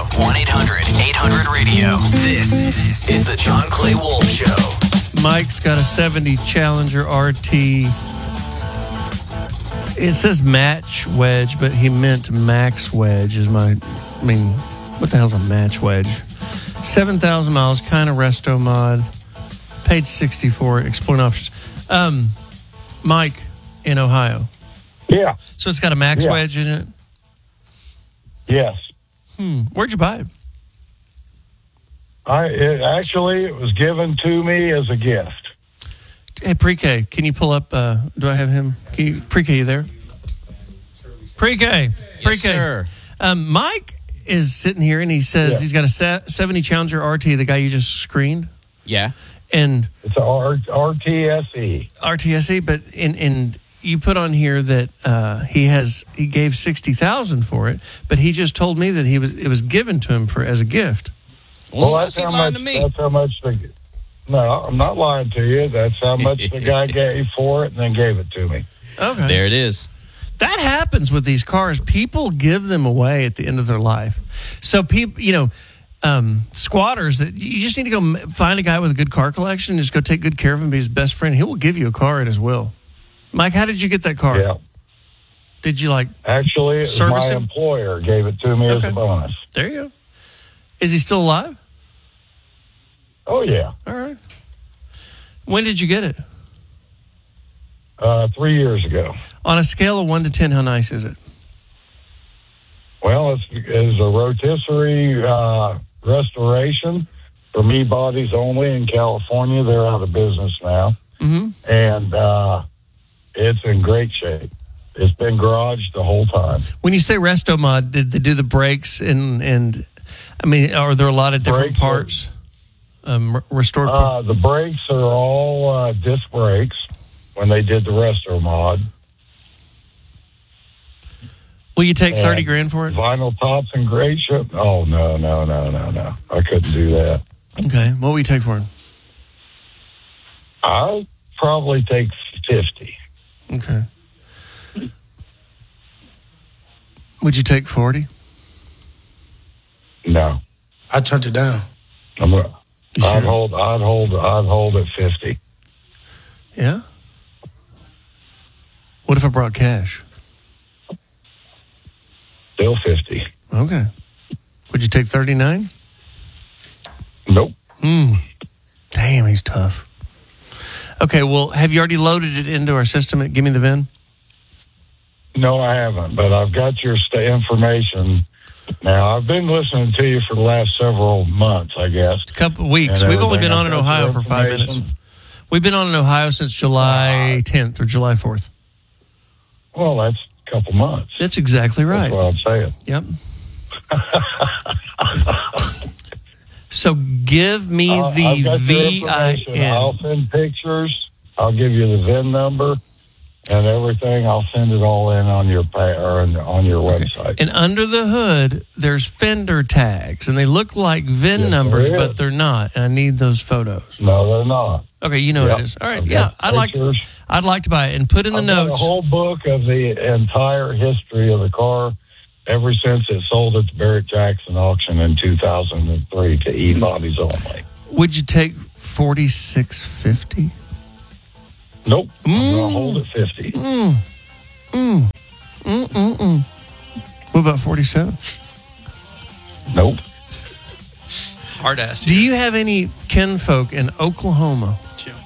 1-800-800-radio. This is the John Clay Wolf Show. Mike's got a 70 Challenger RT. It says match wedge, but he meant max wedge what the hell's a match wedge? 7,000 miles, kind of resto mod. Paid $60 for it. Exploring options. Mike in Ohio. Yeah. So it's got a max wedge in it? Yes. Where'd you buy it? It was given to me as a gift. Hey, Pre-K, can you pull up, do I have him? Pre-K, you there? Pre-K. Yes, sir. Mike is sitting here and he says he's got a 70 Challenger RT, the guy you just screened. Yeah. And it's a RTSE. RTSE, but in you put on here that he gave $60,000 for it, but he just told me that it was given to him as a gift. Well, that's how much. That's how much. No, I'm not lying to you. That's how much the guy gave for it, and then gave it to me. Okay, there it is. That happens with these cars. People give them away at the end of their life. So people, squatters, that you just need to go find a guy with a good car collection and just go take good care of him, be his best friend. He will give you a car at his will. Mike, how did you get that car? Yeah. Did you Actually, it was my employer gave it to me as a bonus. There you go. Is he still alive? Oh, yeah. All right. When did you get it? 3 years ago. On a scale of 1 to 10, how nice is it? Well, it's a rotisserie restoration for me bodies only in California. They're out of business now. Mm-hmm. And it's in great shape. It's been garaged the whole time. When you say resto mod, did they do the brakes and are there a lot of different parts restored? The brakes are all disc brakes when they did the resto mod. Will you take $30,000 for it? Vinyl tops in great shape. Oh, no. I couldn't do that. Okay. What will you take for it? I'll probably take $50,000. Okay. Would you take $40,000? No. I turned it down. I'd hold at $50,000. Yeah? What if I brought cash? Still $50,000. Okay. Would you take $39,000? Nope. Damn, he's tough. Okay, well, have you already loaded it into our system? Give me the VIN. No, I haven't, but I've got your information. Now, I've been listening to you for the last several months, I guess. A couple of weeks. We've only been on in Ohio for 5 minutes. We've been on in Ohio since July 10th or July 4th. Well, that's a couple months. That's exactly right. That's what I'm saying. Yep. So give me the VIN. I'll send pictures. I'll give you the VIN number and everything. I'll send it all in on your website. And under the hood, there's fender tags, and they look like VIN numbers, but they're not. And I need those photos. No, they're not. Okay, you know what it is. All right, I'd like to buy it and put in the notes. A whole book of the entire history of the car ever since it sold at the Barrett Jackson auction in 2003 to E-Bodies only. Would you take $46.50? Nope. I'm going to hold at $50,000. What about $47,000? Nope. Hard ass. Do you have any kinfolk in Oklahoma?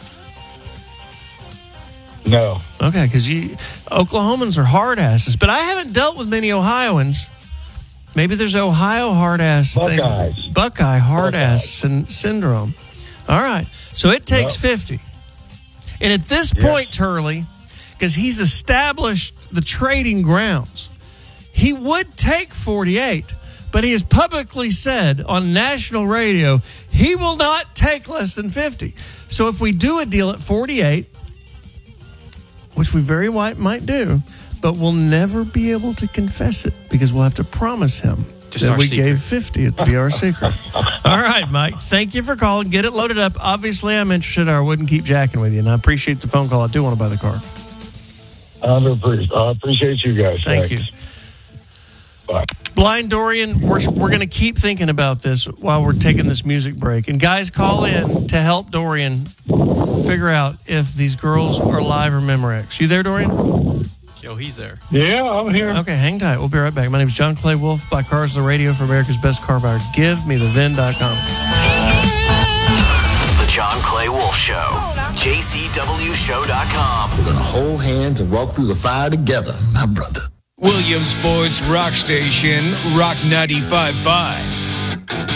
No. Okay, because Oklahomans are hard asses, but I haven't dealt with many Ohioans. Maybe there's Ohio hard ass thing. Buckeye hard ass syndrome. All right, so it takes $50,000, and at this point, Turley, because he's established the trading grounds, he would take $48,000. But he has publicly said on national radio he will not take less than $50,000. So if we do a deal at $48,000, which we very might do, but we'll never be able to confess it because we'll have to promise him that we gave $50,000. It'll be our secret. All right, Mike. Thank you for calling. Get it loaded up. Obviously, I'm interested, or I wouldn't keep jacking with you. And I appreciate the phone call. I do want to buy the car. I appreciate you guys. Thank you. Bye. Blind Dorian, we're going to keep thinking about this while we're taking this music break. And guys, call in to help Dorian figure out if these girls are live or Memorex. You there, Dorian? Yo, he's there. Yeah, I'm here. Okay, hang tight. We'll be right back. My name is John Clay Wolf. Buy Cars the Radio for America's Best Car Buyer. GiveMeTheVin.com. The John Clay Wolf Show. JCWShow.com. We're going to hold hands and walk through the fire together, my brother. Williamsport's Rock Station, Rock 95.5.